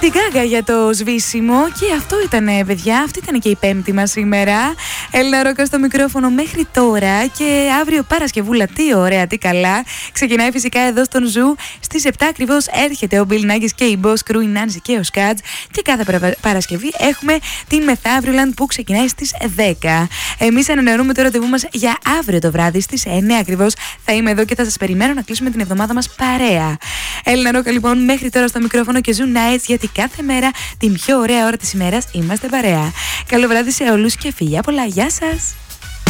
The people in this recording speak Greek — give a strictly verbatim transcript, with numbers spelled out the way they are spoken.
Lady Gaga για το σβήσιμο. Και αυτό ήταν, παιδιά, αυτή ήταν και η πέμπτη μας σήμερα. Έλληνα Ρόκα στο μικρόφωνο μέχρι τώρα. Και αύριο Παρασκευούλα, τι ωραία, τι καλά. Ξεκινάει φυσικά εδώ στον Ζου. Στις επτά ακριβώς έρχεται ο Bill Nackis και η Boss Crew, η Nancy και ο Σκάτς. Και κάθε Παρασκευή έχουμε την Μεθαύριολαν που ξεκινάει στις δέκα. Εμείς ανανεώνουμε το ραντεβού μας για αύριο το βράδυ στις εννιά ακριβώς. Θα είμαι εδώ και θα σας περιμένω να κλείσουμε την εβδομάδα μας παρέα. Έλληνα Ρόκα λοιπόν μέχρι τώρα στο μικρόφωνο και Zoo Nights, γιατί κάθε μέρα την πιο ωραία ώρα της ημέρας είμαστε παρέα. Καλό βράδυ σε όλους και φιλιά πολλά. Γεια σας!